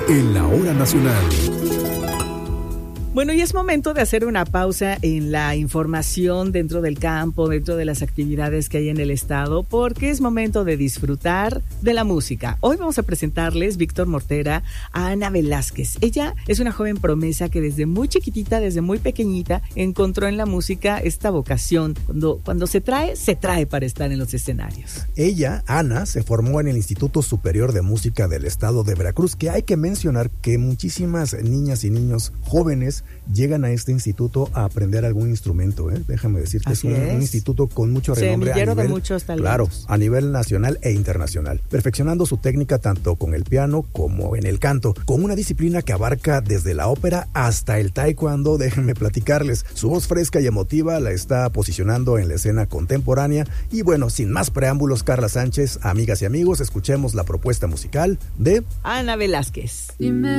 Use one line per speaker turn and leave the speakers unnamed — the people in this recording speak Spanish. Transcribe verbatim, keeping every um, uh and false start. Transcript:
en la hora nacional.
Bueno, y es momento de hacer una pausa en la información dentro del campo, dentro de las actividades que hay en el estado, porque es momento de disfrutar de la música. Hoy vamos a presentarles, Víctor Mortera, a Ana Velázquez. Ella es una joven promesa que desde muy chiquitita, desde muy pequeñita, encontró en la música esta vocación. Cuando, cuando se trae, se trae para estar en los escenarios.
Ella, Ana, se formó en el Instituto Superior de Música del Estado de Veracruz, que hay que mencionar que muchísimas niñas y niños jóvenes llegan a este instituto a aprender algún instrumento, ¿eh? Déjame decirte, es un, es un instituto con mucho renombre.
Semillero
a nivel,
de muchos talentos.
Claro, a nivel nacional e internacional, perfeccionando su técnica tanto con el piano como en el canto, con una disciplina que abarca desde la ópera hasta el taekwondo. Déjenme platicarles, su voz fresca y emotiva la está posicionando en la escena contemporánea. Y bueno, sin más preámbulos, Carla Sánchez, amigas y amigos, escuchemos la propuesta musical de
Ana Velázquez.
Dime